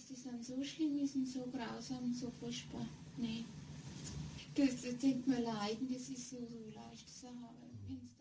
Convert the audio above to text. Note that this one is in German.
die sind so schlimm, die sind so grausam, so furchtbar. Nee. Das tut mir leid, das ist so leicht zu haben.